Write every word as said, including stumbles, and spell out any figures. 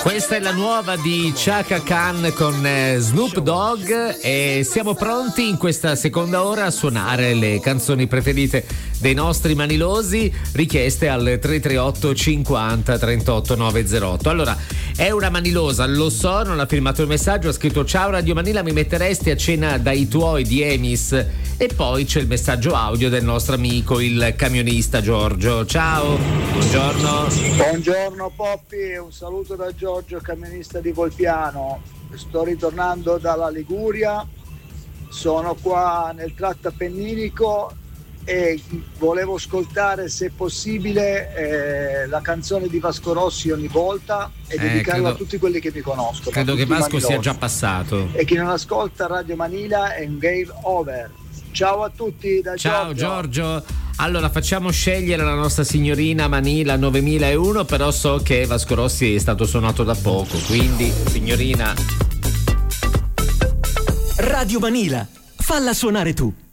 Questa è la nuova di Chaka Khan con eh, Snoop Dogg e siamo pronti in questa seconda ora a suonare le canzoni preferite dei nostri manilosi, richieste al tre tre otto cinquanta trentotto novecentotto. Allora, è una manilosa, lo so, non ha firmato il messaggio, ha scritto: ciao Radio Manila, mi metteresti a cena dai tuoi di Emis? E poi c'è il messaggio audio del nostro amico il camionista Giorgio. Ciao, buongiorno. Buongiorno Poppi, un saluto da Giorgio, camionista di Volpiano. Sto ritornando dalla Liguria, sono qua nel tratto appenninico e volevo ascoltare, se possibile, eh, la canzone di Vasco Rossi Ogni volta e Eh, dedicarla credo- a tutti quelli che mi conoscono. Credo a che tutti i Vasco sia manilosi. già passato. E chi non ascolta Radio Manila è un game over. Ciao a tutti da Ciao Giorgio. Giorgio. Allora, facciamo scegliere la nostra signorina Manila novemilauno, però so che Vasco Rossi è stato suonato da poco, quindi signorina. Radio Manila, falla suonare tu.